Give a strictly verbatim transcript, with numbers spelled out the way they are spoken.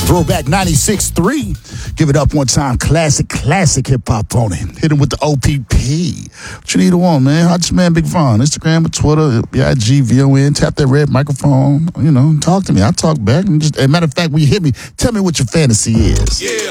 Throwback ninety-six point three. Give it up one time. Classic, classic hip-hop on it. Hit him with the O P P. What you need to want, man? Hot Man Big Von. Instagram or Twitter. B I G V O N. Tap that red microphone. You know, talk to me. I talk back. And just, as a matter of fact, when you hit me, tell me what your fantasy is. Yeah.